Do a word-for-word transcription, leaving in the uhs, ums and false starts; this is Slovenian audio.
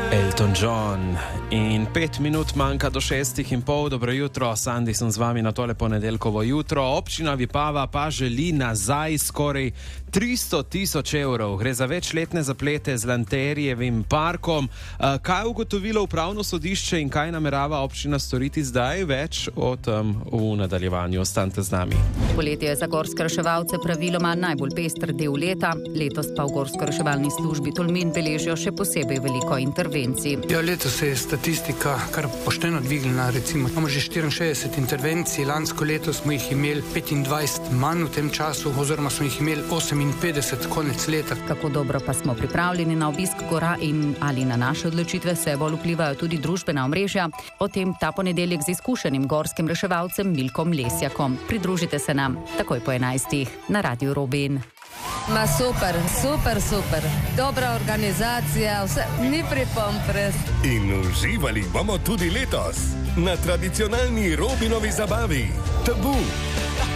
Elton John in pet minut manjka do šestih in pol. Dobro jutro, Sandi sem z vami na tole ponedeljkovo jutro. Občina Vipava pa želi nazaj skoraj tristo tisoč evrov. Gre za večletne zaplete z Lanterjevim parkom. Kaj je ugotovilo upravno sodišče in kaj namerava občina storiti zdaj? Več o tem v nadaljevanju. Ostanite z nami. Poletje je za gorske reševalce praviloma najbolj pester del leta. Letos pa v gorsko-reševalni službi Tolmin beležijo še posebej veliko intervencij. Ja, letos se je statistika kar pošteno dvignila. Recimo, imamo že štiriinšestdeset intervencij, lansko leto smo jih imeli petindvajset manj v tem času, oziroma smo jih imeli oseminpetdeset konec leta. Kako dobro pa smo pripravljeni na obisk gora in ali na naše odločitve se bolj vplivajo tudi družbena omrežja? O tem ta ponedeljek z izkušenim gorskim reševalcem Milkom Lesjakom. Pridružite se nam takoj po enajstih na Radiu Robin. Ma super, super, super. Dobra organizacija, vse, ni pripomb res. In uživali bomo tudi letos na tradicionalni Robinovi zabavi. Tabu.